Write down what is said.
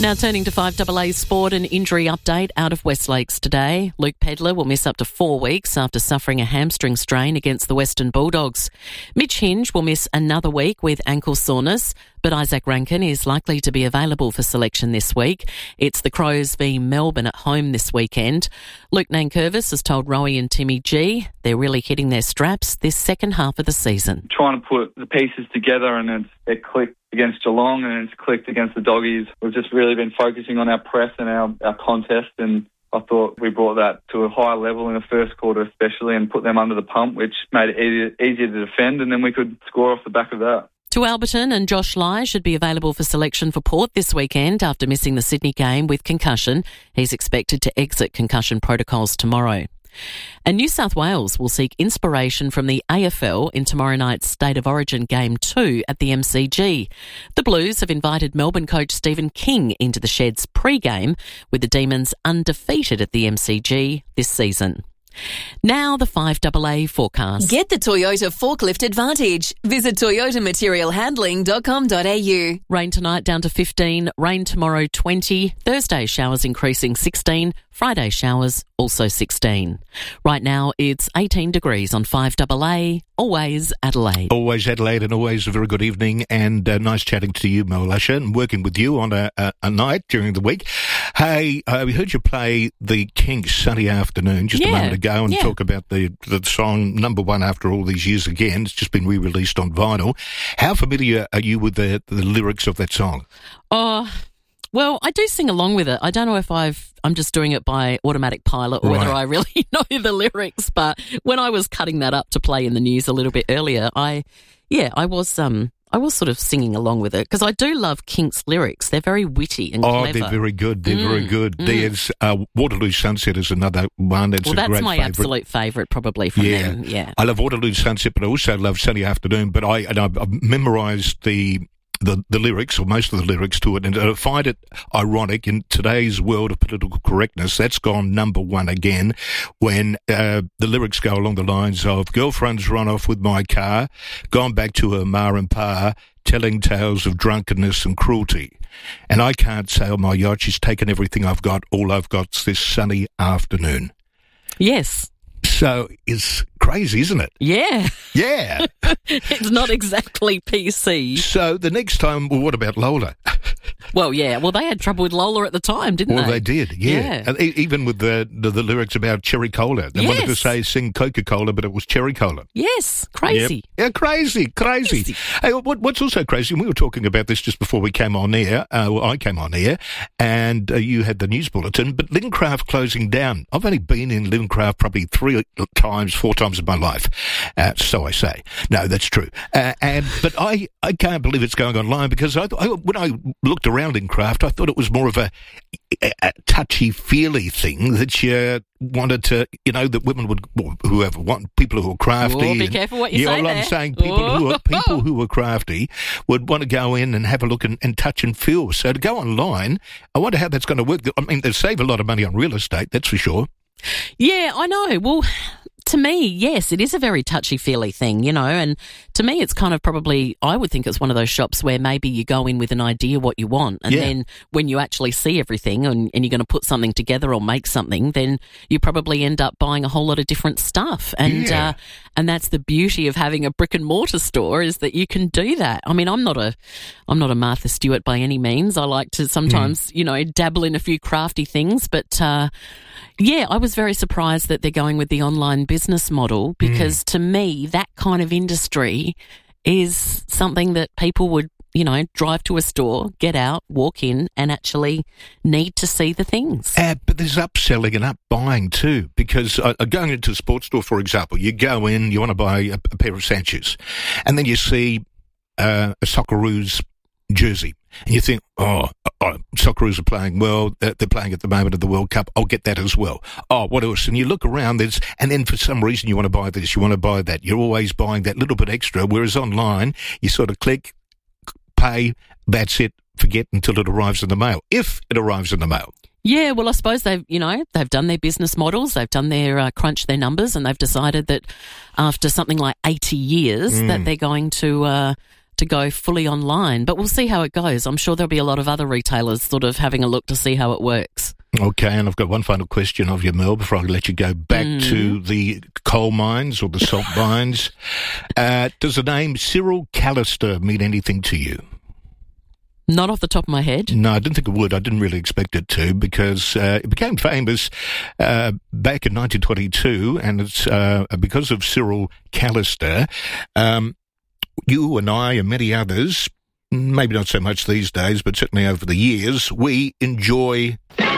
Now turning to 5AA Sport, an injury update out of West Lakes today. Luke Pedler will miss up to 4 weeks after suffering a hamstring strain against the Western Bulldogs. Mitch Hinge will miss another week with ankle soreness, but Isaac Rankin is likely to be available for selection this week. It's the Crows v Melbourne at home this weekend. Luke Nankervis has told Rowie and Timmy G they're really hitting their straps this second half of the season. Trying to put the pieces together, and it clicked against Geelong and it's clicked against the Doggies. We've just really been focusing on our press and our contest, and I thought we brought that to a higher level in the first quarter especially and put them under the pump, which made it easier to defend, and then we could score off the back of that. To Alberton, and Josh Lai should be available for selection for Port this weekend after missing the Sydney game with concussion. He's expected to exit concussion protocols tomorrow. And New South Wales will seek inspiration from the AFL in tomorrow night's State of Origin Game 2 at the MCG. The Blues have invited Melbourne coach Stephen King into the Sheds pre-game, with the Demons undefeated at the MCG this season. Now the 5AA forecast. Get the Toyota Forklift Advantage. Visit toyotamaterialhandling.com.au. Rain tonight down to 15, rain tomorrow 20, Thursday showers increasing 16, Friday showers also 16. Right now it's 18 degrees on 5AA, always Adelaide. Always Adelaide, and always a very good evening, and nice chatting to you, Mel Lasher, and working with you on a night during the week. Hey, we heard you play the Kinks Sunny Afternoon just a moment ago and talk about the song number one after all these years again. It's just been re-released on vinyl. How familiar are you with the lyrics of that song? Well, I do sing along with it. I don't know if I'm just doing it by automatic pilot or whether I really know the lyrics, but when I was cutting that up to play in the news a little bit earlier, I was sort of singing along with it because I do love Kinks' lyrics. They're very witty and clever. Oh, they're very good. They're very good. There's Waterloo Sunset is another one. That's a great favourite. That's my absolute favourite probably from them. Yeah. I love Waterloo Sunset, but I also love Sunny Afternoon. But I've memorised the lyrics, or most of the lyrics to it, and I find it ironic in today's world of political correctness. That's gone number one again when the lyrics go along the lines of girlfriend's run off with my car, gone back to her ma and pa, telling tales of drunkenness and cruelty. And I can't sail my yacht, she's taken everything I've got, all I've got's this sunny afternoon. Yes. So it's crazy, isn't it? Yeah. Yeah. It's not exactly PC. So the next time, well, what about Lola? Well, yeah. Well, they had trouble with Lola at the time, didn't they? Well, they did, yeah. And even with the lyrics about cherry cola. They wanted to sing Coca-Cola, but it was cherry cola. Yes, crazy. Yep. Yeah, crazy. Hey, what's also crazy, and we were talking about this just before we came on air, I came on air, and you had the news bulletin, but Lincraft closing down. I've only been in Lincraft probably 4 times in my life. So I say. No, that's true. But I can't believe it's going online because when I looked around Lincraft, I thought it was more of a touchy-feely thing that you wanted to, that women would, or whoever, people who are crafty. Oh, be careful what you say there. I'm saying people who are crafty would want to go in and have a look and touch and feel. So to go online, I wonder how that's going to work. I mean, they save a lot of money on real estate, that's for sure. Yeah, I know. Well, to me, yes, it is a very touchy-feely thing, and to me it's kind of probably, I would think it's one of those shops where maybe you go in with an idea what you want, and then when you actually see everything and you're going to put something together or make something, then you probably end up buying a whole lot of different stuff. And that's the beauty of having a brick-and-mortar store, is that you can do that. I mean, I'm not a Martha Stewart by any means. I like to sometimes, dabble in a few crafty things, but I was very surprised that they're going with the online business model because to me, that kind of industry is something that people would, drive to a store, get out, walk in and actually need to see the things. But there's upselling and up-buying too, because going into a sports store, for example, you go in, you want to buy a pair of Sanchez, and then you see a Socceroos jersey, and you think, Socceroos are playing well, they're playing at the moment of the World Cup, I'll get that as well. Oh, what else? And you look around, and then for some reason you want to buy this, you want to buy that, you're always buying that little bit extra, whereas online, you sort of click, pay, that's it, forget until it arrives in the mail, if it arrives in the mail. Yeah, well, I suppose they've done their business models, they've done their crunched their numbers, and they've decided that after something like 80 years that they're going to to go fully online, but we'll see how it goes. I'm sure there'll be a lot of other retailers sort of having a look to see how it works. Okay, and I've got one final question of you, Mel, before I let you go back to the coal mines or the salt mines. Does the name Cyril Callister mean anything to you? Not off the top of my head. No, I didn't think it would. I didn't really expect it to, because it became famous back in 1922, and it's because of Cyril Callister. You and I and many others, maybe not so much these days, but certainly over the years, we enjoy